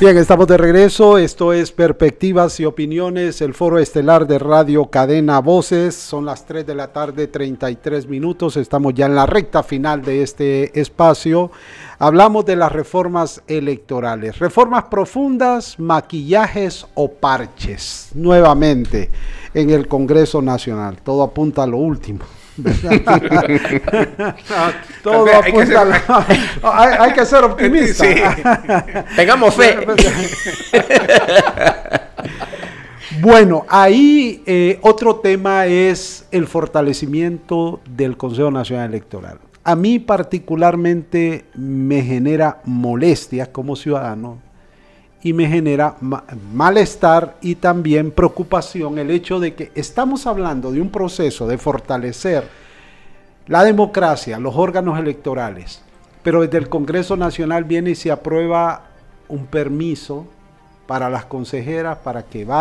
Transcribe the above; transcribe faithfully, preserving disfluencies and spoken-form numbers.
Bien, estamos de regreso. Esto es Perspectivas y Opiniones, el foro estelar de Radio Cadena Voces. Son las tres de la tarde, treinta y tres minutos. Estamos ya en la recta final de este espacio. Hablamos de las reformas electorales. Reformas profundas, maquillajes o parches. Nuevamente en el Congreso Nacional. Todo apunta a lo último. Todo vez, hay, apunta que ser, a hay, hay que ser optimista. Sí. Tengamos fe. Bueno, ahí eh, otro tema es el fortalecimiento del Consejo Nacional Electoral. A mí particularmente me genera molestia como ciudadano y me genera ma- malestar y también preocupación el hecho de que estamos hablando de un proceso de fortalecer la democracia, los órganos electorales, pero desde el Congreso Nacional viene y se aprueba un permiso para las consejeras para que vayan